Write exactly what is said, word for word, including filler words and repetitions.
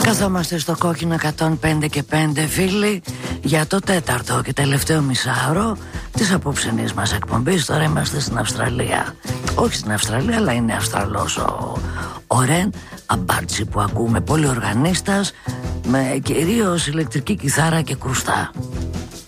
Καθόμαστε στο κόκκινο εκατόν πέντε και πέντε, φίλοι, για το τέταρτο και τελευταίο μισάωρο της απόψινής μας εκπομπής. Τώρα είμαστε στην Αυστραλία. Όχι στην Αυστραλία, αλλά είναι Αυστραλός ο, ο Ρεν Αμπάρτσι που ακούμε, πολυοργανίστας με κυρίως ηλεκτρική κιθάρα και κρουστά.